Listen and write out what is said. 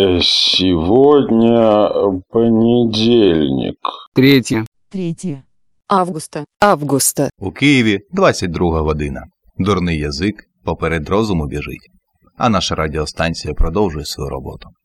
Сегодня понедельник. 3 августа. У Києві 22 година. Дурний язик поперед розуму біжить. А наша радіостанція продовжує свою роботу.